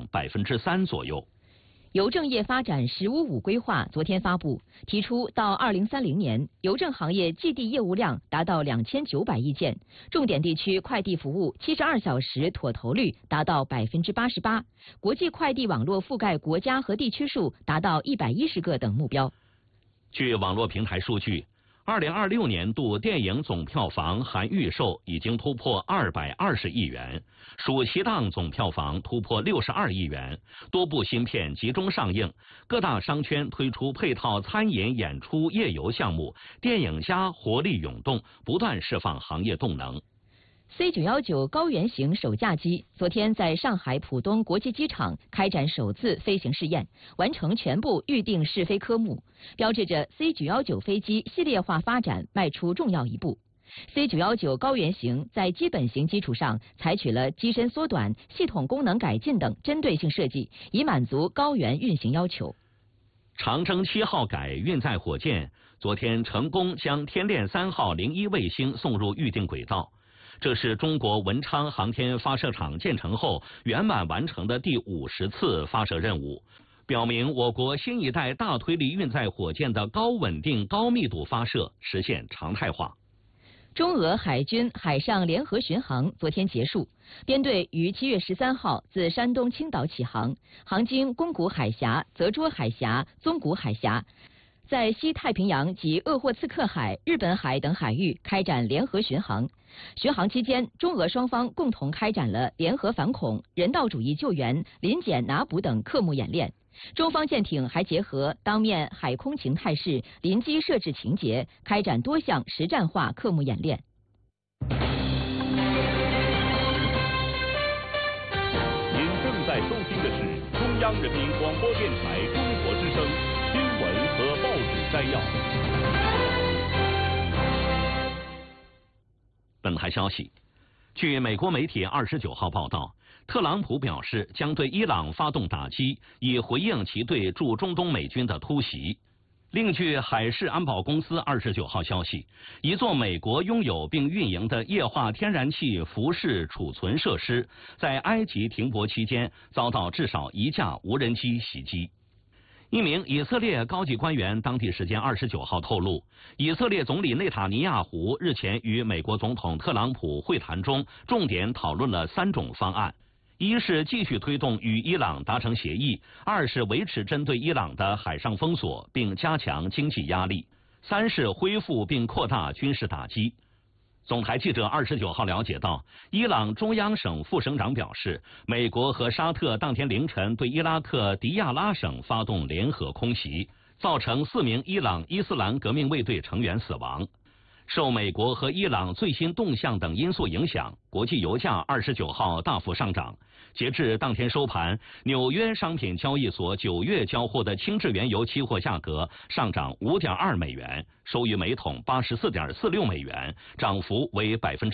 3%左右。 邮政业发展“十五五”规划昨天发布，提出到2030年，邮政行业寄递业务量达到2900亿件，重点地区快递服务72小时妥投率达到88%，国际快递网络覆盖国家和地区数达到110个等目标。 据网络平台数据，2026年度电影总票房含预售已经突破220亿元，暑期档总票房突破62亿元，多部新片集中上映，各大商圈推出配套餐饮、演出、夜游项目，电影家活力涌动，不断释放行业动能。 C919高原型首架机昨天在上海浦东国际机场开展首次飞行试验，完成全部预定试飞科目，标志着 C919飞机系列化发展迈出重要一步。C919高原型在基本型基础上采取了机身缩短、系统功能改进等针对性设计，以满足高原运行要求。 长征7号改运载火箭昨天成功将天链3号01卫星送入预定轨道。这是中国文昌航天发射场建成后圆满完成的第50次发射任务，表明我国新一代大推力运载火箭的高稳定、高密度发射实现常态化。 中俄海军海上联合巡航昨天结束，编队于7月13号自山东青岛起航，航经宫古海峡、泽捉海峡、宗谷海峡，在西太平洋及鄂霍次克海、日本海等海域开展联合巡航。巡航期间，中俄双方共同开展了联合反恐、人道主义救援、临检拿捕等科目演练。中方舰艇还结合当面海空情态势、临机设置情节，开展多项实战化科目演练。 您正在收听的是中央人民广播电台中国之声新闻和报纸摘要。 本台消息，据美国媒体29号报道，特朗普表示将对伊朗发动打击，以回应其对驻中东美军的突袭。另据海事安保公司29号消息，一座美国拥有并运营的液化天然气浮式储存设施在埃及停泊期间遭到至少1架无人机袭击。一名以色列高级官员当地时间29号透露，以色列总理内塔尼亚胡日前与美国总统特朗普会谈中，重点讨论了3种方案：一是继续推动与伊朗达成协议；二是维持针对伊朗的海上封锁并加强经济压力；三是恢复并扩大军事打击。总台记者29号了解到，伊朗中央省副省长表示，美国和沙特当天凌晨对伊拉克迪亚拉省发动联合空袭，造成4名伊朗伊斯兰革命卫队成员死亡。受美国和伊朗最新动向等因素影响，国际油价29号大幅上涨。截至当天收盘，纽约商品交易所9月交货的轻质原油期货价格上涨5.2美元，收于每桶84.46美元，涨幅为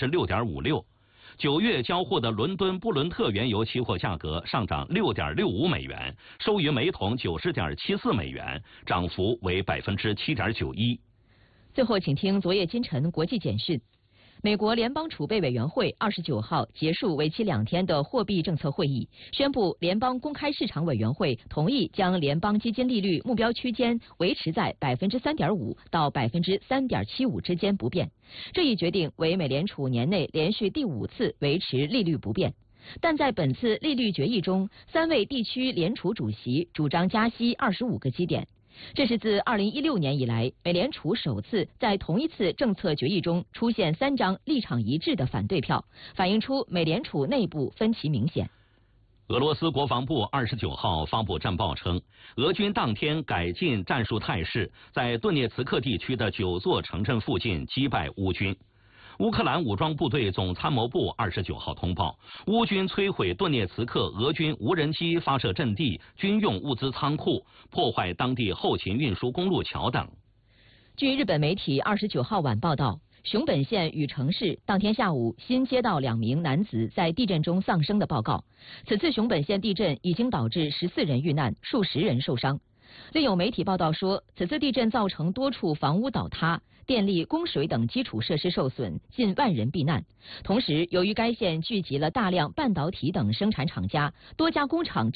6.56%。9月交货的伦敦布伦特原油期货价格上涨6.65美元，收于每桶90.74美元，涨幅为7.91%。 最后，请听昨夜今晨国际简讯。美国联邦储备委员会29号结束为期2天的货币政策会议，宣布联邦公开市场委员会同意将联邦基金利率目标区间维持在3.5%到3.75%之间不变。这一决定为美联储年内连续第5次维持利率不变。但在本次利率决议中，3位地区联储主席主张加息25个基点。这是自2016年以来，美联储首次在同一次政策决议中出现3张立场一致的反对票，反映出美联储内部分歧明显。 俄罗斯国防部29号发布战报称，俄军当天改进战术态势，在顿涅茨克地区的9座城镇附近击败乌军。乌克兰武装部队总参谋部29号通报，乌军摧毁顿涅茨克俄军无人机发射阵地、军用物资仓库，破坏当地后勤运输公路桥等。 据日本媒体29号晚报道，熊本县羽城市当天下午新接到2名男子在地震中丧生的报告。此次熊本县地震已经导致14人遇难，数十人受伤。另有媒体报道说，此次地震造成多处房屋倒塌，电力、供水等基础设施受损，近1万人避难。同时，由于该县聚集了大量半导体等生产厂家，多家工厂